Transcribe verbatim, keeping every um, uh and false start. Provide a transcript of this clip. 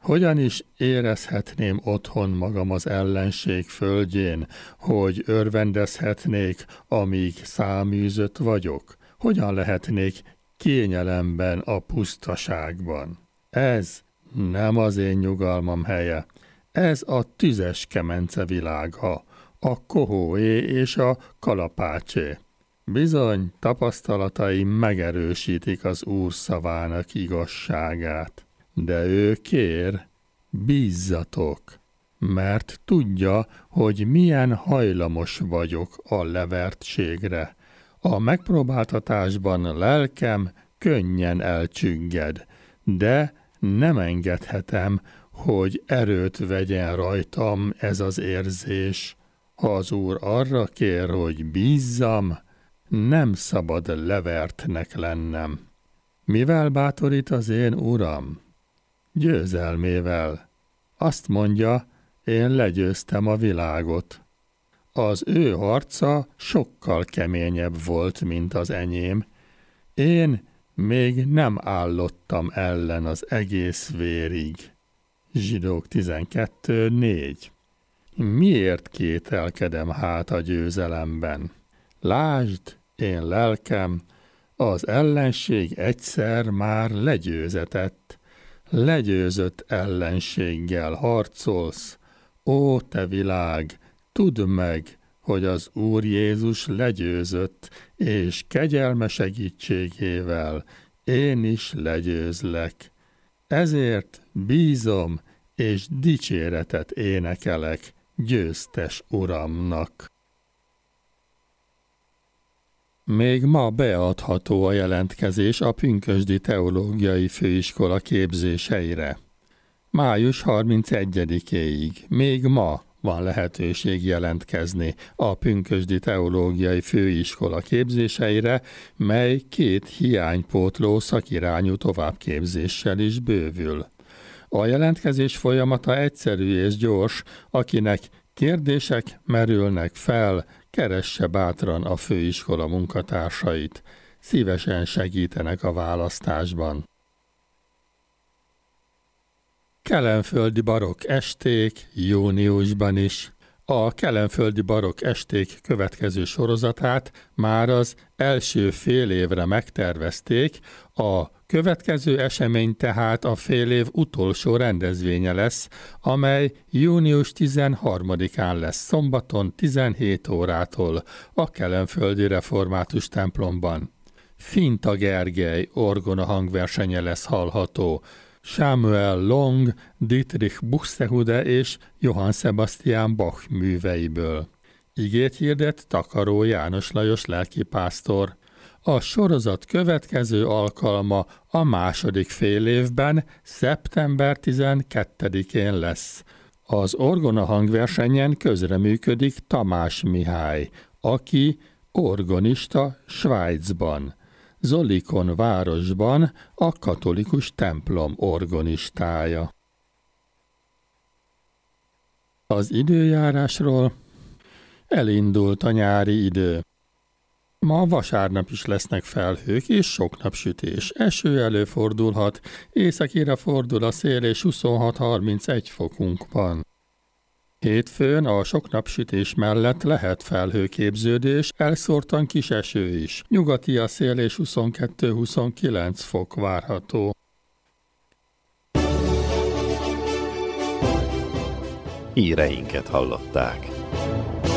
Hogyan is érezhetném otthon magam az ellenség földjén, hogy örvendezhetnék, amíg száműzött vagyok? Hogyan lehetnék kényelemben a pusztaságban? Ez nem az én nyugalmam helye, ez a tüzes kemence világa, a kohóé és a kalapácsé. Bizony, tapasztalataim megerősítik az Úr szavának igazságát. De ő kér, bízzatok, mert tudja, hogy milyen hajlamos vagyok a levertségre. A megpróbáltatásban lelkem könnyen elcsügged, de nem engedhetem, hogy erőt vegyen rajtam ez az érzés. Ha az Úr arra kér, hogy bízzam, nem szabad levertnek lennem. Mivel bátorít az én Uram? Győzelmével. Azt mondja, én legyőztem a világot. Az ő harca sokkal keményebb volt, mint az enyém. Én még nem állottam ellen az egész vérig. Zsidók tizenkettő négy. Miért kételkedem hát a győzelemben? Lásd, én lelkem, az ellenség egyszer már legyőzetett. Legyőzött ellenséggel harcolsz. Ó, te világ, tudd meg, hogy az Úr Jézus legyőzött, és kegyelme segítségével én is legyőzlek. Ezért bízom, és dicséretet énekelek győztes Uramnak. Még ma beadható a jelentkezés a Pünkösdi Teológiai Főiskola képzéseire. május harmincegyedikéig, még ma van lehetőség jelentkezni a Pünkösdi Teológiai Főiskola képzéseire, mely két hiánypótló szakirányú továbbképzéssel is bővül. A jelentkezés folyamata egyszerű és gyors, akinek kérdések merülnek fel, keresse bátran a főiskola munkatársait. Szívesen segítenek a választásban. Kelenföldi barokk esték júniusban is. A kelenföldi barokk esték következő sorozatát már az első fél évre megtervezték, a következő esemény tehát a fél év utolsó rendezvénye lesz, amely június tizenharmadikán lesz szombaton tizenhét órától a kelenföldi református templomban. Finta Gergely orgona hangversenye lesz hallható, Samuel Long, Dietrich Buxtehude és Johann Sebastian Bach műveiből. Igét hirdet Takaró János Lajos lelkipásztor. A sorozat következő alkalma a második fél évben, szeptember tizenkettedikén lesz. Az orgona hangversenyen közreműködik Tamás Mihály, aki orgonista Svájcban. Zolikon városban a katolikus templom orgonistája. Az időjárásról elindult a nyári idő. Ma vasárnap is lesznek felhők és sok napsütés. Eső előfordulhat, északira fordul a szél és huszonhat-harmincegy fokunk van. Hétfőn a sok napsütés mellett lehet felhőképződés, elszórtan kis eső is. Nyugati a szél és huszonkettő-huszonkilenc fok várható. Híreinket hallották.